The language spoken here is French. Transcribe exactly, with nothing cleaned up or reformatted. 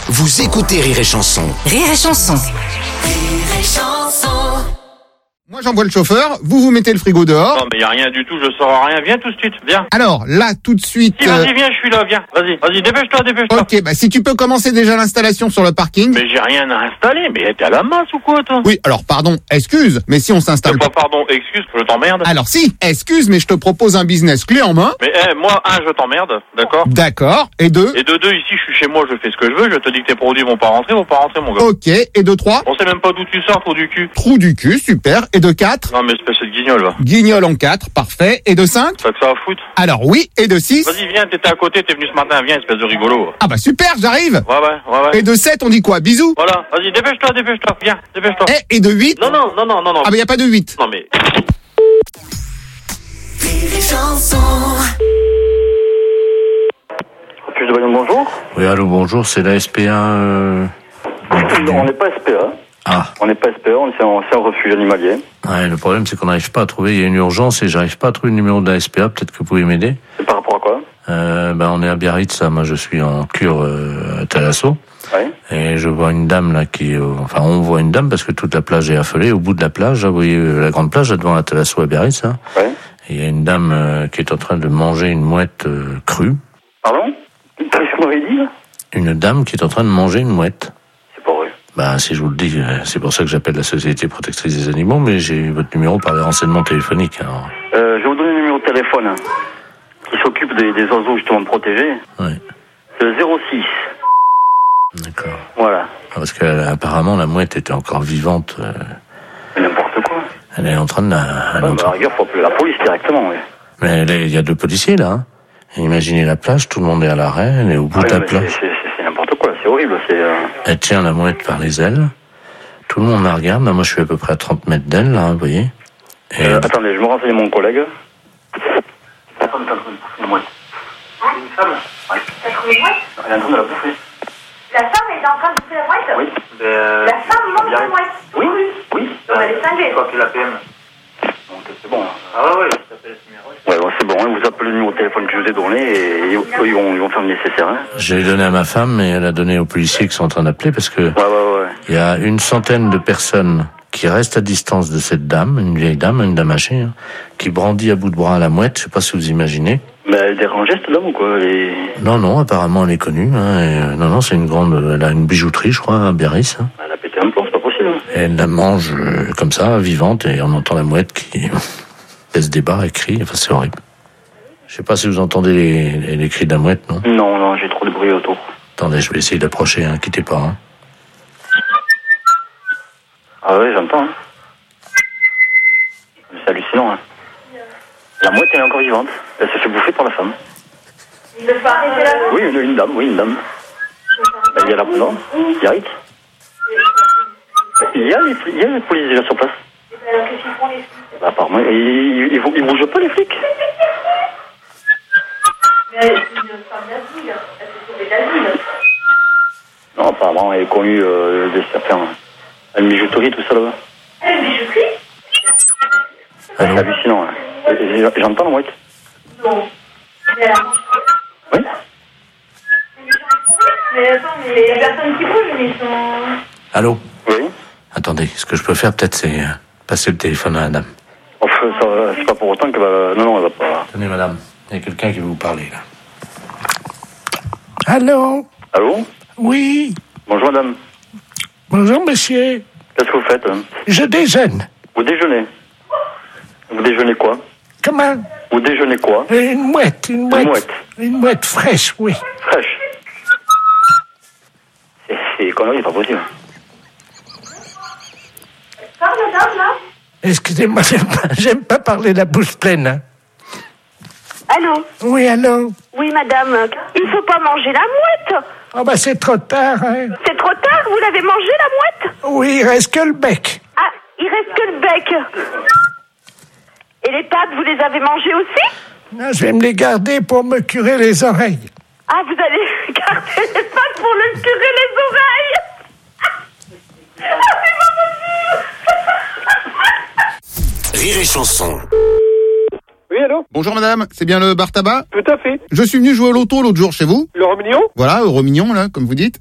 Vous écoutez Rire et Chanson. Rire et Chanson. Rire et Chanson. Moi j'envoie le chauffeur, vous vous mettez le frigo dehors. Non mais y a rien du tout, je sors rien, viens tout de suite, viens. Alors là tout de suite... Si, euh, vas-y, viens, je suis là, viens. Vas-y, vas-y, dépêche-toi, dépêche-toi. Ok, bah si tu peux commencer déjà l'installation sur le parking. Mais j'ai rien à installer, mais t'es à la masse ou quoi, toi? Oui, alors pardon, excuse, mais si on s'installe Pas pardon, excuse, je t'emmerde. Alors si, excuse, mais je te propose un business clé en main. Mais eh, moi, un, je t'emmerde, d'accord? D'accord, et deux... Et de deux, ici, je suis chez moi, je fais ce que je veux, je te dis que tes produits vont pas rentrer, vont pas rentrer, mon gars. Ok, et de trois... On sait même pas d'où tu sors, trou du cul. Trou du cul, super, et de quatre... Non mais espèce de guignol, va. Guignol en quatre, parfait, et de cinq... Ça que ça va foutre. Alors oui, et de six... Vas-y, viens, t'étais à côté, t'es venu ce matin, viens, espèce de rigolo. Ah bah super, j'arrive. Ouais, ouais, ouais, ouais. Et de sept, on dit quoi? Bisous. Voilà, vas-y, dépêche-toi, dépêche-toi, viens, dépêche-toi. Et, et de huit... Non, non, non, non, non, non. Ah bah y a pas de huit. Non mais... Rire et Chanson. Puis de bonjour. Oui, allô, bonjour, c'est la S P A. Euh... Non, on n'est pas S P A. Ah, On n'est pas S P A, on est en, c'est un refuge animalier. ouais, le problème c'est qu'on n'arrive pas à trouver, il y a une urgence et j'arrive pas à trouver le numéro de la S P A, peut-être que vous pouvez m'aider. C'est par rapport à quoi? Euh, ben, on est à Biarritz, là, moi je suis en cure euh, à Thalasso. Oui. Et je vois une dame là qui, euh, enfin on voit une dame parce que toute la plage est affolée. Au bout de la plage, là, vous voyez euh, la grande plage là, devant la Thalasso à Biarritz. Hein. Oui. Et il y a une dame euh, qui est en train de manger une mouette euh, crue. Pardon? Qu'est-ce que vous m'avez dit, là? Une dame qui est en train de manger une mouette. C'est pas vrai. Bah si je vous le dis, euh, c'est pour ça que j'appelle la Société Protectrice des Animaux, mais j'ai votre numéro par les renseignements téléphoniques. Alors. Euh, je vais vous donner le numéro de téléphone hein, qui s'occupe des, des oiseaux justement protégés. Ouais, C'est le zéro six. d'accord. Voilà. Parce que euh, apparemment la mouette était encore vivante. euh, Mais n'importe quoi. Elle est en train de la... elle est Ouais, en bah, à train- la rigueur, faut appeler la police directement, oui. Mais elle est- il y a deux policiers là. Hein. Et imaginez la plage, tout le monde est à l'arrêt, elle est au bout Ah, de oui, la mais plage. c'est, c'est, c'est, c'est n'importe quoi, c'est horrible. C'est, euh... Elle tient la mouette par les ailes. Tout le monde la regarde. Là, moi, je suis à peu près à trente mètres d'elle, là, vous voyez. Et Euh, attendez, je me renseigne mon collègue. La femme est en train de bouffer une mouette. Une femme? Oui. T'as trouvé mouette? Elle est en train de la bouffer. La femme est en train de bouffer la mouette? Oui. Euh... La femme mange la mouette? Oui, oui. Donc elle est cinglée. que la P M. Donc c'est bon. Ah ouais, ouais. Ouais, bon, c'est bon, hein, vous appelez le numéro de téléphone que je vous ai donné et ils, ils vont, ils vont faire le nécessaire. Hein. je l'ai donné à ma femme, mais elle a donné aux policiers qui sont en train d'appeler parce que Ouais, ouais, ouais. il y a une centaine de personnes qui restent à distance de cette dame, une vieille dame, une dame âgée, hein, qui brandit à bout de bras la mouette. Je sais pas si vous imaginez. Mais elle dérange cette dame ou quoi? Elle est... Non, non, apparemment elle est connue. Hein, et, euh, non, non, c'est une grande. Elle a une bijouterie, je crois, à Biarritz. Hein. Elle a pété un plomb, c'est pas possible. Et elle la mange euh, comme ça, vivante, et on entend la mouette qui baisse des barres et crie. Enfin, c'est horrible. Je sais pas si vous entendez les, les, les cris de la mouette, non? Non, non, j'ai trop de bruit autour. Attendez, je vais essayer d'approcher, hein, quittez pas. Hein. Ah ouais, j'entends. Hein. C'est hallucinant. Hein. La mouette, elle est encore vivante. Elle se fait bouffer par la femme. Il ne faut arrêter la mouette? Oui, une, une dame, oui, une dame. Ben, il y a la... Non, Biarritz. Il y a les, il y a les policiers déjà sur place. Alors qu'est-ce qu'ils font les flics? Bah, apparemment, ils, ils, ils, ils bougent pas, les flics. Mais c'est une femme d'asile. Elle s'est sauvée d'asile. Non, apparemment, elle est connue euh, des certains. Elle bijouterie, tout ça là-bas. Elle a une bijouterie? C'est hallucinant. Hein. Et- et- J'entends la mouette. Non. Mais elle a mangé. Oui. Mais attends, mais il y a personne qui bouge, mais ils sont... Allô? Oui. Attendez, ce que je peux faire peut-être, c'est euh, passer le téléphone à la dame. Enfin, ça, c'est pas pour autant qu'elle va... Non, non, elle va pas... Tenez, madame, il y a quelqu'un qui veut vous parler, là. Allô? Allô? Oui, Bonjour, madame. bonjour monsieur. Qu'est-ce que vous faites hein? Je déjeune. Vous déjeunez. Vous déjeunez quoi? Comment? Vous déjeunez quoi? Une mouette, une mouette. mouette. Une mouette fraîche, oui. Fraîche. C'est, c'est connerie, c'est pas possible. Parle, madame, là? Excusez-moi, j'aime pas, j'aime pas parler la bouche pleine. Hein. Allô? Oui, allô? Oui, madame. Il ne faut pas manger la mouette. Oh bah c'est trop tard, hein. C'est trop tard, vous l'avez mangée, la mouette? Oui, il reste que le bec. Ah, il reste que le bec. Et les pattes, vous les avez mangées aussi? Non, je vais me les garder pour me curer les oreilles. Ah, vous allez garder les pattes pour le curer les oreilles? Ah, c'est pas possible. Rire et Chanson. Oui, allô? Bonjour madame, c'est bien le bar tabac? Tout à fait. Je suis venu jouer au loto l'autre jour chez vous. Le Romignon? Voilà, Euro Mignon, là, comme vous dites.